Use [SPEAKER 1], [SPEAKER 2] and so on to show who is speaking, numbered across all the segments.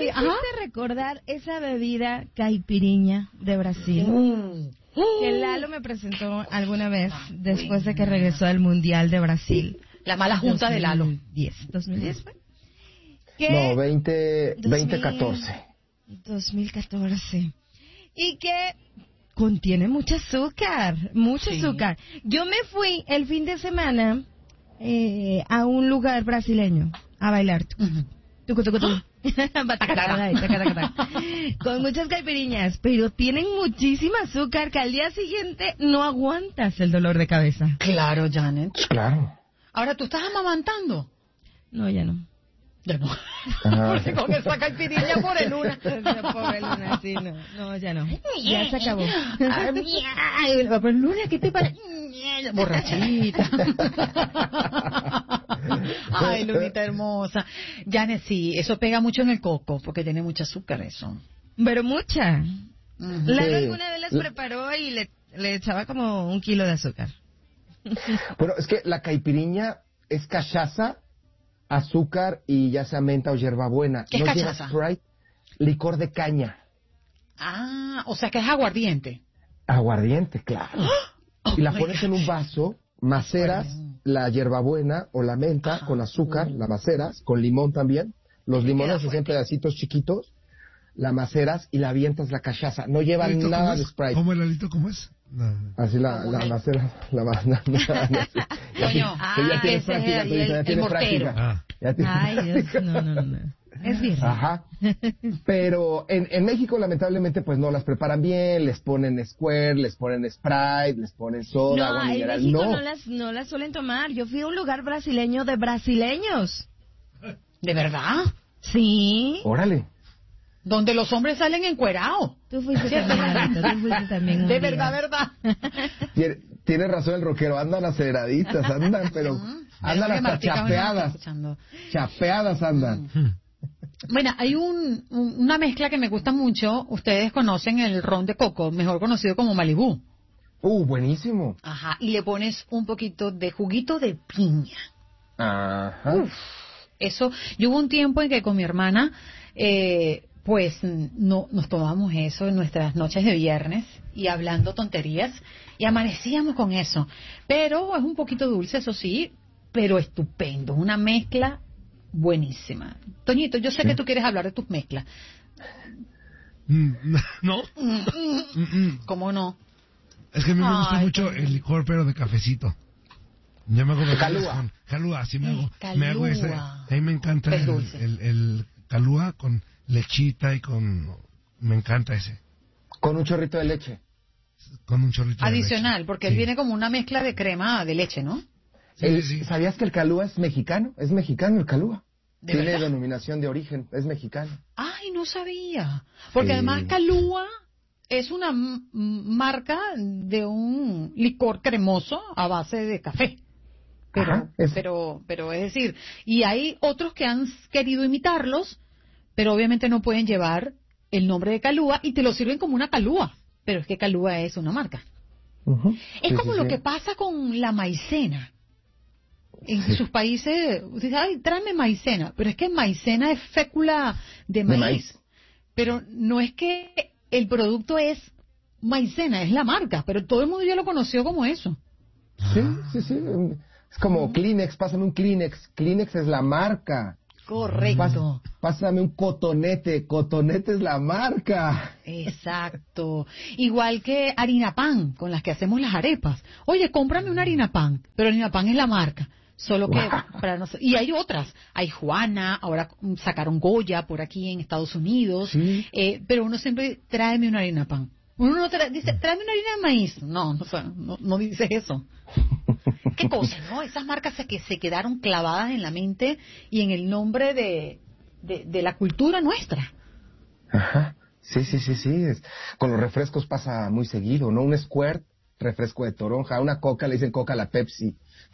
[SPEAKER 1] ajá.
[SPEAKER 2] hiciste recordar esa bebida caipiriña de Brasil que Lalo me presentó alguna vez después de que regresó del Mundial de Brasil.
[SPEAKER 1] La mala junta de Lalo.
[SPEAKER 2] 2010 fue.
[SPEAKER 3] No, 2014.
[SPEAKER 2] 2014. Y que contiene mucho azúcar, azúcar. Yo me fui el fin de semana a un lugar brasileño a bailar. Tucu, tucu, tucu. Con muchas caipiriñas, pero tienen muchísima azúcar que al día siguiente no aguantas el dolor de cabeza.
[SPEAKER 1] Claro, Janet.
[SPEAKER 3] Claro.
[SPEAKER 1] Ahora, ¿tú estás amamantando?
[SPEAKER 2] No, ya no.
[SPEAKER 1] Ya no. Porque con esa caipiriña por el Luna.
[SPEAKER 2] Pobre Luna, sí, no. No, ya no. Ya se acabó.
[SPEAKER 1] Pero Luna, ¿qué te parece? Borrachita. Ay, Lunita hermosa. Janet, sí, eso pega mucho en el coco, porque tiene mucho azúcar eso.
[SPEAKER 2] Pero mucha. Lalo
[SPEAKER 3] Sí.
[SPEAKER 2] alguna vez las preparó y le echaba como 1 kilo de azúcar.
[SPEAKER 3] Bueno, es que la caipiriña es cachaza, azúcar y ya sea menta o hierbabuena.
[SPEAKER 1] ¿Qué es
[SPEAKER 3] no lleva
[SPEAKER 1] cachaza?
[SPEAKER 3] Sprite, licor de caña.
[SPEAKER 1] Ah, o sea que es aguardiente.
[SPEAKER 3] Aguardiente, claro. Y la pones en un vaso, maceras la hierbabuena o la menta con azúcar, la maceras, con limón también. Los limones se hacen pedacitos chiquitos, la maceras y la avientas la cachaza. No lleva
[SPEAKER 4] Lalito,
[SPEAKER 3] nada de Sprite.
[SPEAKER 4] ¿Cómo es, Lalito? ¿Cómo es? No.
[SPEAKER 3] Así la maceras,
[SPEAKER 1] Coño,
[SPEAKER 3] ya tienes práctica,
[SPEAKER 1] ese es
[SPEAKER 3] ya
[SPEAKER 1] el
[SPEAKER 3] tienes
[SPEAKER 1] mortero.
[SPEAKER 3] práctica. Ya tienes
[SPEAKER 2] Ay, Dios,
[SPEAKER 3] práctica.
[SPEAKER 2] no. Es bien.
[SPEAKER 3] Ajá. Pero en México, lamentablemente, pues no las preparan bien, les ponen Square, les ponen Sprite, les ponen soda, agua
[SPEAKER 2] En
[SPEAKER 3] mineral.
[SPEAKER 2] México
[SPEAKER 3] No.
[SPEAKER 2] no las suelen tomar. Yo fui a un lugar brasileño de brasileños.
[SPEAKER 1] ¿De verdad?
[SPEAKER 2] Sí.
[SPEAKER 3] Órale.
[SPEAKER 1] Donde los hombres salen encuerados.
[SPEAKER 2] Tú fuiste también, Lalito, tú fuiste también un
[SPEAKER 1] De
[SPEAKER 2] día.
[SPEAKER 1] verdad.
[SPEAKER 3] Tiene razón el rockero, andan aceleraditas, andan, pero andan hasta chapeadas. Chapeadas andan.
[SPEAKER 1] Bueno, hay una mezcla que me gusta mucho. Ustedes conocen el ron de coco, mejor conocido como Malibú.
[SPEAKER 3] Buenísimo.
[SPEAKER 1] Ajá, y le pones un poquito de juguito de piña.
[SPEAKER 3] Ajá.
[SPEAKER 1] Uf, eso, yo hubo un tiempo en que con mi hermana, pues no nos tomábamos eso en nuestras noches de viernes y hablando tonterías y amanecíamos con eso. Pero es un poquito dulce, eso sí, pero estupendo, una mezcla buenísima. Toñito, yo sé que tú quieres hablar de tus mezclas.
[SPEAKER 4] ¿No?
[SPEAKER 1] ¿Cómo no?
[SPEAKER 4] Es que a mí me gusta
[SPEAKER 1] Ay,
[SPEAKER 4] mucho el licor, pero de cafecito. Yo me hago
[SPEAKER 3] Calúa.
[SPEAKER 4] Calúa, sí me hago.
[SPEAKER 1] Calúa.
[SPEAKER 4] Me hago ese. A mí me encanta
[SPEAKER 1] Es dulce.
[SPEAKER 4] el calúa con lechita y con... Me encanta ese.
[SPEAKER 3] Con un chorrito de leche.
[SPEAKER 4] Con un chorrito de
[SPEAKER 1] Adicional,
[SPEAKER 4] leche.
[SPEAKER 1] porque
[SPEAKER 4] Sí.
[SPEAKER 1] él viene como una mezcla de crema de leche, ¿no?
[SPEAKER 4] Sí.
[SPEAKER 3] ¿Sabías que el calúa es mexicano? Es mexicano el calúa.
[SPEAKER 1] ¿De
[SPEAKER 3] Tiene
[SPEAKER 1] verdad?
[SPEAKER 3] denominación de origen, es mexicano.
[SPEAKER 1] Ay, no sabía. Porque
[SPEAKER 3] Sí.
[SPEAKER 1] además Calúa es una marca de un licor cremoso a base de café. Pero,
[SPEAKER 3] Ajá, es-
[SPEAKER 1] pero es decir, y hay otros que han querido imitarlos, pero obviamente no pueden llevar el nombre de Calúa y te lo sirven como una Calúa. Pero es que Calúa es una marca.
[SPEAKER 3] Ujú.
[SPEAKER 1] Es
[SPEAKER 3] Sí,
[SPEAKER 1] como
[SPEAKER 3] sí,
[SPEAKER 1] lo
[SPEAKER 3] sí.
[SPEAKER 1] que pasa con la maicena. En
[SPEAKER 3] Sí.
[SPEAKER 1] sus países, usted dice, ay, tráeme maicena, pero es que maicena es fécula de
[SPEAKER 3] De
[SPEAKER 1] maíz.
[SPEAKER 3] maíz.
[SPEAKER 1] Pero no es que el producto es maicena, es la marca, pero todo el mundo ya lo conoció como eso.
[SPEAKER 3] Sí. Es como Kleenex, pásame un Kleenex. Kleenex es la marca.
[SPEAKER 1] Correcto.
[SPEAKER 3] Pásame un cotonete. Cotonete es la marca.
[SPEAKER 1] Exacto. Igual que harina pan, con las que hacemos las arepas. Oye, cómprame una harina pan, pero harina pan es la marca. Solo que para nosotros. Y hay otras. Hay Juana, ahora sacaron Goya por aquí en Estados Unidos.
[SPEAKER 3] Sí.
[SPEAKER 1] Pero uno siempre tráeme una harina pan. Uno no dice, tráeme una harina de maíz. No dice eso. Qué cosa, ¿no? Esas marcas que se quedaron clavadas en la mente y en el nombre de la cultura nuestra.
[SPEAKER 3] Ajá. Sí. Con los refrescos pasa muy seguido, ¿no? Un Squirt, refresco de toronja. Una Coca, le dicen Coca a la Pepsi.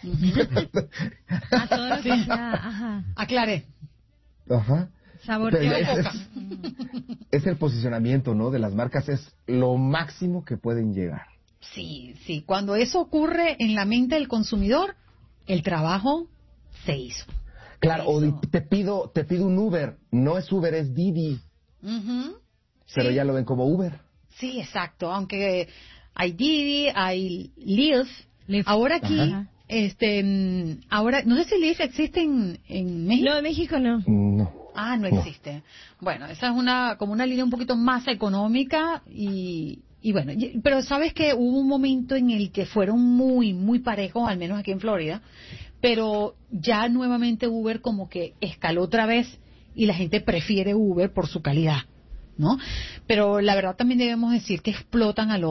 [SPEAKER 2] A todo lo que sea, ajá.
[SPEAKER 1] Aclaré.
[SPEAKER 3] Ajá.
[SPEAKER 2] Sabor
[SPEAKER 3] Pero
[SPEAKER 2] de
[SPEAKER 3] es-
[SPEAKER 2] coca.
[SPEAKER 3] Es el posicionamiento, ¿no? De las marcas es lo máximo que pueden llegar.
[SPEAKER 1] Sí. Cuando eso ocurre en la mente del consumidor, el trabajo se hizo.
[SPEAKER 3] Claro,
[SPEAKER 1] Eso.
[SPEAKER 3] te pido un Uber. No es Uber, es Didi.
[SPEAKER 1] Ujú.
[SPEAKER 3] Pero
[SPEAKER 1] Sí.
[SPEAKER 3] ya lo ven como Uber.
[SPEAKER 1] Sí, exacto. Aunque hay Didi, hay Lyft.
[SPEAKER 2] Lyft.
[SPEAKER 1] Ahora aquí,
[SPEAKER 2] Ajá.
[SPEAKER 1] ahora, no sé si Lyft existe en México.
[SPEAKER 2] No, en México no.
[SPEAKER 3] No.
[SPEAKER 1] Ah, no
[SPEAKER 3] No.
[SPEAKER 1] existe. Bueno, esa es como una línea un poquito más económica y bueno, pero sabes que hubo un momento en el que fueron muy, muy parejos, al menos aquí en Florida, pero ya nuevamente Uber como que escaló otra vez y la gente prefiere Uber por su calidad, ¿no? Pero la verdad también debemos decir que explotan a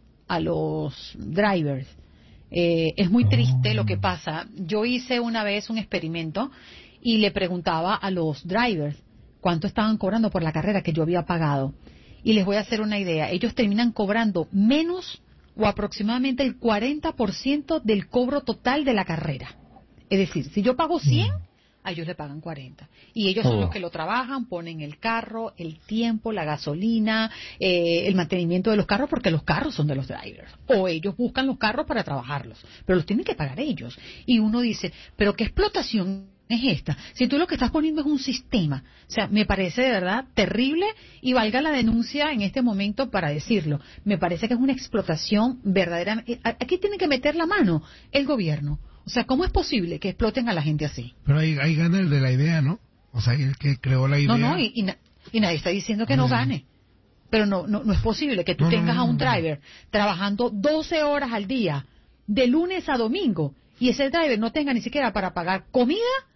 [SPEAKER 1] los drivers. Es muy triste lo que pasa. Yo hice una vez un experimento y le preguntaba a los drivers cuánto estaban cobrando por la carrera que yo había pagado. Y les voy a hacer una idea. Ellos terminan cobrando menos o aproximadamente el 40% del cobro total de la carrera. Es decir, si yo pago 100, a ellos le pagan 40. Y ellos son
[SPEAKER 3] Oh.
[SPEAKER 1] los que lo trabajan, ponen el carro, el tiempo, la gasolina, el mantenimiento de los carros, porque los carros son de los drivers. O ellos buscan los carros para trabajarlos, pero los tienen que pagar ellos. Y uno dice, pero ¿qué explotación es esta? Si tú lo que estás poniendo es un sistema. O sea, me parece de verdad terrible y valga la denuncia en este momento para decirlo. Me parece que es una explotación verdadera. Aquí tiene que meter la mano el gobierno. O sea, ¿cómo es posible que exploten a la gente así?
[SPEAKER 4] Pero ahí gana el de la idea, ¿no? O sea, el que creó la idea.
[SPEAKER 1] No, y nadie está diciendo que no gane. Pero no es posible que tú tengas a un driver trabajando 12 horas al día, de lunes a domingo, y ese driver no tenga ni siquiera para pagar comida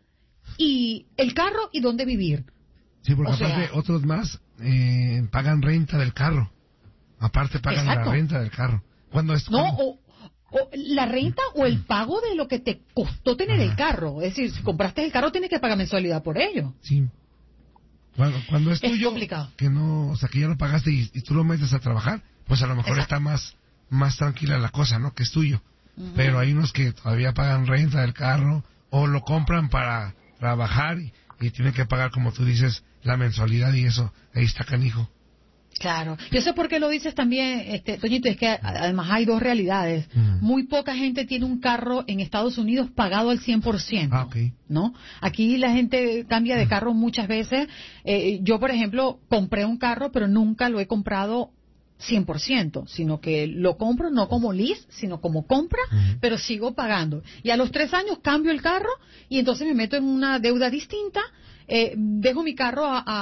[SPEAKER 1] y el carro y dónde vivir.
[SPEAKER 4] Sí, porque
[SPEAKER 1] O sea-
[SPEAKER 4] aparte otros más pagan renta del carro. Aparte pagan
[SPEAKER 1] Exacto.
[SPEAKER 4] la renta del carro. Cuando es
[SPEAKER 1] No,
[SPEAKER 4] cuando-
[SPEAKER 1] o la renta o el pago de lo que te costó tener el carro. Es decir, si compraste el carro tienes que pagar mensualidad por ello.
[SPEAKER 4] Sí. Cuando es
[SPEAKER 1] Es
[SPEAKER 4] tuyo,
[SPEAKER 1] complicado.
[SPEAKER 4] que no, o sea, que ya lo pagaste y tú lo metes a trabajar, pues a lo mejor
[SPEAKER 1] Exacto.
[SPEAKER 4] está más tranquila la cosa, ¿no? Que es tuyo. Pero hay unos que todavía pagan renta del carro o lo compran para trabajar y tienen que pagar, como tú dices, la mensualidad y eso. Ahí está canijo.
[SPEAKER 1] Claro. Yo sé por qué lo dices también, Toñito, es que además hay dos realidades. Muy poca gente tiene un carro en Estados Unidos pagado al 100%.
[SPEAKER 4] Ah, ok.
[SPEAKER 1] ¿No? Aquí la gente cambia de carro muchas veces. Yo, por ejemplo, compré un carro, pero nunca lo he comprado 100%, sino que lo compro no como lease, sino como compra, pero sigo pagando. Y a los 3 años cambio el carro y entonces me meto en una deuda distinta. Dejo mi carro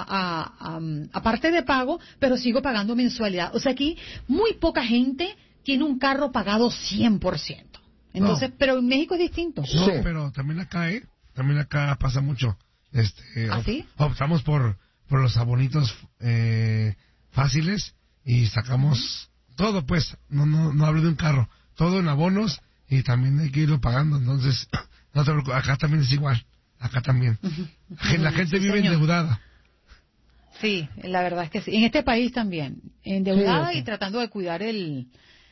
[SPEAKER 1] a parte de pago, pero sigo pagando mensualidad. O sea, aquí muy poca gente tiene un carro pagado 100%. Entonces,
[SPEAKER 4] No.
[SPEAKER 1] pero en México es distinto.
[SPEAKER 4] No,
[SPEAKER 3] Sí.
[SPEAKER 4] pero también acá pasa mucho.
[SPEAKER 1] ¿Ah, sí?
[SPEAKER 4] Optamos por los abonitos fáciles y sacamos todo, pues. No hablo de un carro, todo en abonos y también hay que irlo pagando. Entonces, no te preocupes, acá también es igual. Acá también. La gente
[SPEAKER 1] Sí,
[SPEAKER 4] vive
[SPEAKER 1] señor.
[SPEAKER 4] endeudada.
[SPEAKER 1] Sí, la verdad es que sí. En este país también, endeudada
[SPEAKER 3] Sí, sí.
[SPEAKER 1] y tratando de cuidar el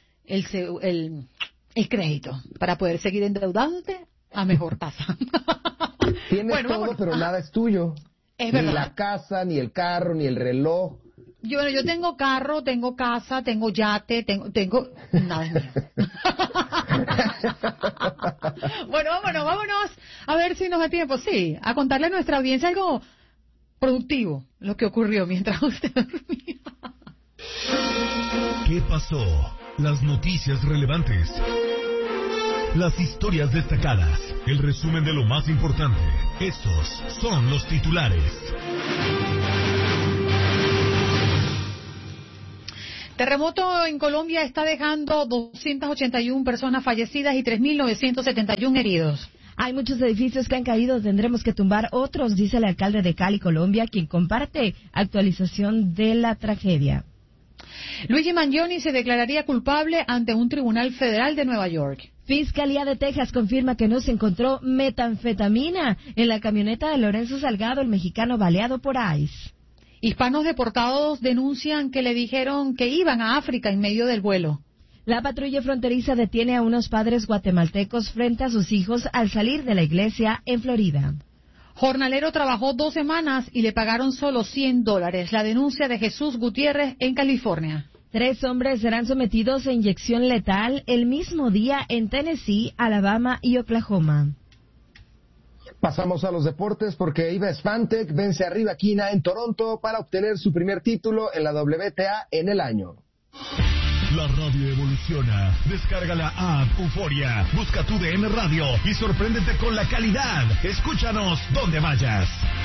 [SPEAKER 1] crédito para poder seguir endeudándote a mejor tasa.
[SPEAKER 3] Tienes
[SPEAKER 1] Bueno,
[SPEAKER 3] todo,
[SPEAKER 1] vámonos.
[SPEAKER 3] pero nada es tuyo.
[SPEAKER 1] Es
[SPEAKER 3] Ni
[SPEAKER 1] verdad.
[SPEAKER 3] la casa, ni el carro, ni el reloj.
[SPEAKER 1] Yo tengo carro, tengo casa, tengo yate, tengo nada es mío. Bueno, vámonos. A ver si nos da tiempo, sí, a contarle a nuestra audiencia algo productivo, lo que ocurrió mientras usted dormía.
[SPEAKER 5] ¿Qué pasó? Las noticias relevantes. Las historias destacadas. El resumen de lo más importante. Estos son los titulares.
[SPEAKER 1] Terremoto en Colombia está dejando 281 personas fallecidas y 3.971 heridos.
[SPEAKER 2] Hay muchos edificios que han caído, tendremos que tumbar otros, dice el alcalde de Cali, Colombia, quien comparte actualización de la tragedia.
[SPEAKER 1] Luigi Mangione se declararía culpable ante un tribunal federal de Nueva York.
[SPEAKER 2] Fiscalía de Texas confirma que no se encontró metanfetamina en la camioneta de Lorenzo Salgado, el mexicano baleado por ICE.
[SPEAKER 1] Hispanos deportados denuncian que le dijeron que iban a África en medio del vuelo.
[SPEAKER 2] La patrulla fronteriza detiene a unos padres guatemaltecos frente a sus hijos al salir de la iglesia en Florida.
[SPEAKER 1] Jornalero trabajó 2 semanas y le pagaron solo $100. La denuncia de Jesús Gutiérrez en California.
[SPEAKER 2] 3 hombres serán sometidos a inyección letal el mismo día en Tennessee, Alabama y Oklahoma.
[SPEAKER 3] Pasamos a los deportes porque Iva Swiatek vence a Rybakina en Toronto para obtener su primer título en la WTA en el año.
[SPEAKER 5] La radio evoluciona. Descarga la app Euforia. Busca tu DN Radio y sorpréndete con la calidad. Escúchanos donde vayas.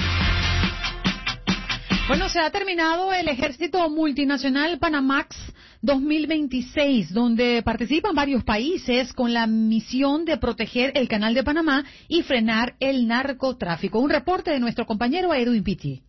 [SPEAKER 1] Bueno, se ha terminado el Ejército Multinacional Panamax 2026, donde participan varios países con la misión de proteger el Canal de Panamá y frenar el narcotráfico. Un reporte de nuestro compañero Edwin Pitti.